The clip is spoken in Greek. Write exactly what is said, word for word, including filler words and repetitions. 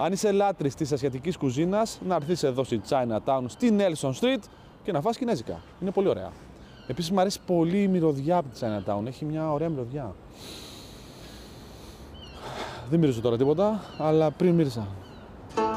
Αν είσαι λάτρης της ασιατικής κουζίνας, να έρθεις εδώ στη Chinatown, στη Nelson Street και να φας κινέζικα. Είναι πολύ ωραία. Επίσης μου αρέσει πολύ η μυρωδιά από τη Chinatown. Έχει μια ωραία μυρωδιά. Δεν μύριζω τώρα τίποτα, αλλά πριν μύρισα.